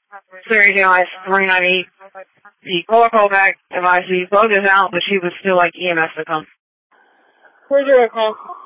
Series device 390. The color callback device, we bugged us out, but she was still like EMS to come. Where's your call?